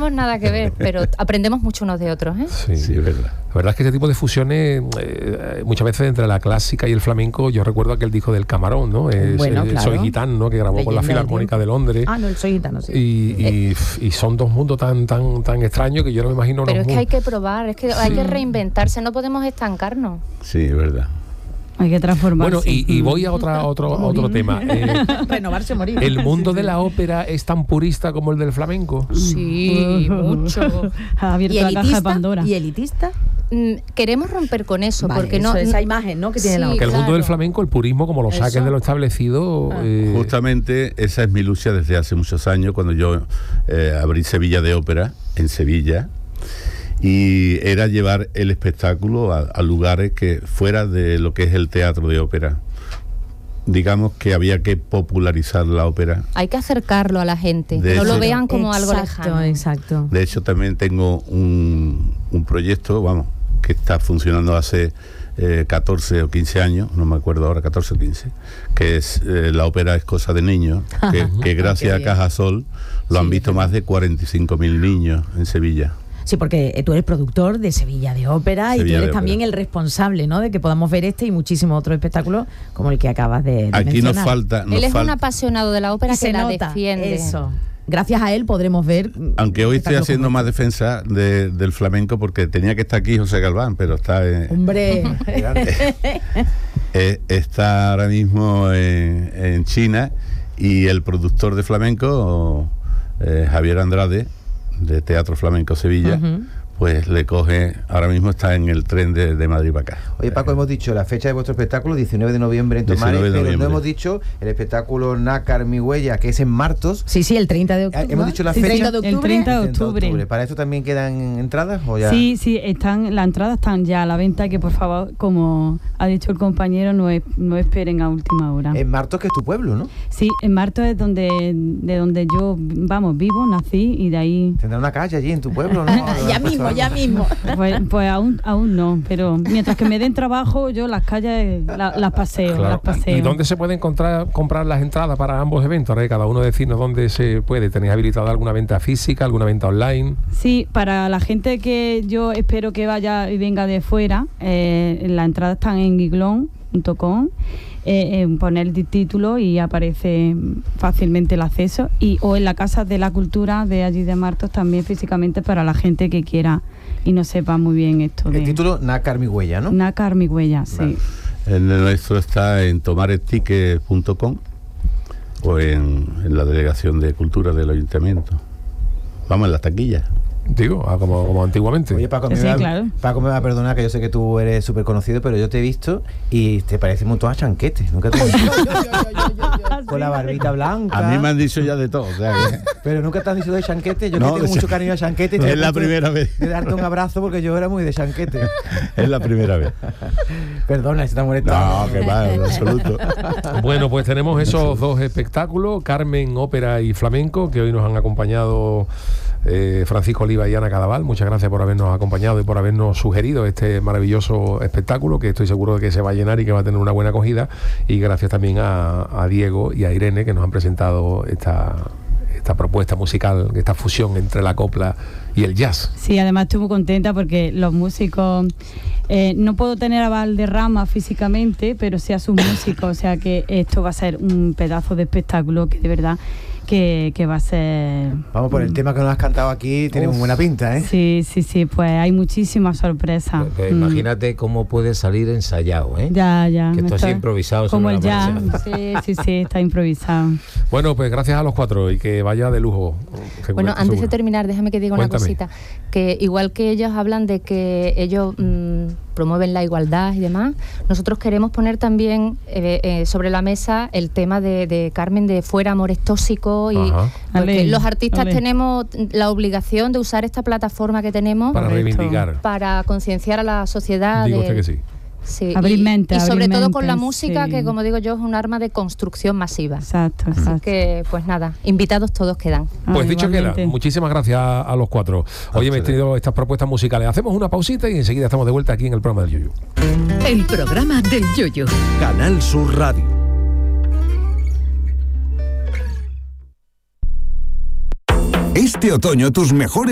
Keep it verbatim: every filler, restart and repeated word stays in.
tenemos nada que ver, pero aprendemos mucho unos de otros, ¿eh? Sí, sí, es verdad. La verdad es que este tipo de fusiones, eh, muchas veces entre la clásica y el flamenco, yo recuerdo aquel disco del Camarón, ¿no? Es, bueno, eh, claro. Soy Gitano, ¿no? Que grabó Leyenda con la del Filarmónica de Londres. Ah, no, el Soy Gitano, sí. Y, y, y son dos mundos tan tan tan extraños que yo no me imagino. Pero es que mundos. hay que probar, es que hay que reinventarse, no podemos estancarnos. Sí, es verdad. Hay que transformarse. Bueno, y, y voy a otra, otro, otro tema. Eh, Renovarse o morir. ¿El mundo de la ópera es tan purista como el del flamenco? Sí, mucho. Ha abierto la caja de Pandora. ¿Y elitista? Mm, queremos romper con eso, Vale, porque eso, no... esa imagen, ¿no? Que tiene Sí, la Que ópera. el mundo claro. del flamenco, el purismo, como lo saques Eso. de lo establecido... Ah. eh, Justamente esa es mi lucha desde hace muchos años, cuando yo eh, abrí Sevilla de Ópera, en Sevilla, y era llevar el espectáculo a, a lugares que fuera de lo que es el teatro de ópera. Digamos que había que popularizar la ópera. Hay que acercarlo a la gente, De no lo hecho- vean como algo Exacto, lejano. exacto. De hecho, también tengo un, un proyecto, vamos, que está funcionando hace eh, catorce o quince años, no me acuerdo ahora, catorce o quince, que es eh, la ópera Es cosa de niños, que, que gracias a Cajasol lo han Sí, visto es más de cuarenta y cinco mil niños en Sevilla. Sí, porque tú eres productor de Sevilla de Ópera y Sevilla tú de eres también Ópera. el responsable, ¿no? De que podamos ver este y muchísimos otros espectáculos como el que acabas de, de Aquí nos mencionar. falta... Nos Él es un falta apasionado de la ópera Y que se la nota defiende. eso. Gracias a él podremos ver... Aunque hoy estoy espectáculos haciendo como más defensa de- del flamenco porque tenía que estar aquí José Galván, pero está en- este. Hombre, eh, está ahora mismo en, en China, y el productor de flamenco, eh, Javier Andrade, de Teatro Flamenco Sevilla, Ujú. pues le coge, ahora mismo está en el tren de, de Madrid para acá. Oye, Paco, hemos dicho la fecha de vuestro espectáculo, diecinueve de noviembre en Tomares, diecinueve de pero no noviembre. hemos dicho el espectáculo Nácar Mi Huella, que es en Martos. sí, sí, el treinta de octubre. Eh, hemos dicho la Sí, fecha. treinta de El octubre. treinta de treinta octubre. ¿Para esto también quedan entradas o ya? Sí, sí, están, las entradas están ya a la venta, que por favor, como ha dicho el compañero, no, es, no esperen a última hora. En Martos, que es tu pueblo, ¿no? Sí, en Martos es donde, de donde yo, vamos, vivo, nací y de ahí... Tendrá una calle allí en tu pueblo, ¿no? Ya mismo, ya mismo. Pues, pues aún, aún no, pero mientras que me den trabajo, yo las calles la- las paseo, Claro. las paseo. ¿Y dónde se pueden encontrar, comprar las entradas para ambos eventos? Ahora que cada uno decirnos dónde se puede. ¿Tenéis habilitada alguna venta física, alguna venta online? Sí, para la gente que yo espero que vaya y venga de fuera, eh, las entradas están en giglón punto com, eh, en poner el título y aparece fácilmente el acceso, y o en la Casa de la Cultura de allí de Martos también físicamente, para la gente que quiera y no sepa muy bien esto de El título Nácar Mi Huella, ¿no? Nácar Mi Huella, sí. Vale. El nuestro está en tomaresticket punto com o en, en la Delegación de Cultura del Ayuntamiento. Vamos, en las taquillas. Digo, ah, como, como antiguamente. Oye, Paco me, Sí, va, claro. Paco me va a perdonar, que yo sé que tú eres súper conocido, pero yo te he visto y te parece un montón a Chanquete. Nunca te con la barbita blanca. A mí me han dicho ya de todo. O sea que Pero nunca te han dicho de Chanquete. Yo No, que de tengo mucho Chan- cariño a Chanquete. y estoy es a la punto de- primera vez. De darte un abrazo porque yo era muy de Chanquete. Es la primera vez. Perdona, si te ha molestado. No, que va, en absoluto. Bueno, pues tenemos esos dos espectáculos, Carmen, ópera y flamenco, que hoy nos han acompañado eh, Francisco Oliva y Ana Cadaval. Muchas gracias por habernos acompañado y por habernos sugerido este maravilloso espectáculo, que estoy seguro de que se va a llenar y que va a tener una buena acogida. Y gracias también a, a Diego y a Irene, que nos han presentado esta, esta propuesta musical, esta fusión entre la copla y el jazz. Sí, además estoy muy contenta porque los músicos, eh, no puedo tener a Valderrama físicamente, pero sí a sus músicos, o sea que esto va a ser un pedazo de espectáculo que de verdad que, que va a ser... Vamos, por el tema que nos has cantado aquí, tiene muy buena pinta, ¿eh? Sí, sí, sí, pues hay muchísimas sorpresas. Que Mm. Imagínate cómo puede salir ensayado, ¿eh? Ya, ya. Que me esto así está- improvisado Como sobre el la jazz. marcha. Sí, sí, sí, está improvisado. Bueno, pues gracias a los cuatro y que vaya de lujo. seguro, Bueno, antes de seguro. terminar, déjame que diga Cuéntame. una cosita. Que igual que ellos hablan de que ellos mm, promueven la igualdad y demás, nosotros queremos poner también eh, eh, sobre la mesa el tema de, de Carmen de fuera amores tóxicos, y Ajá. porque Ale, los artistas ale. tenemos la obligación de usar esta plataforma que tenemos Para Correcto. reivindicar. para concienciar a la sociedad. Digo de- usted que sí. Sí, Abrir y, mente, y sobre abrir todo con la mente, música, sí. que como digo yo es un arma de construcción masiva. Exacto, Así exacto. que, pues nada, invitados todos quedan. Pues Ah, dicho queda, igualmente. muchísimas gracias a los cuatro. Hoy hemos tenido estas propuestas musicales. Hacemos una pausita y enseguida estamos de vuelta aquí en el programa del Yuyu. El programa del Yoyo. Canal Sur Radio. Este otoño tus mejores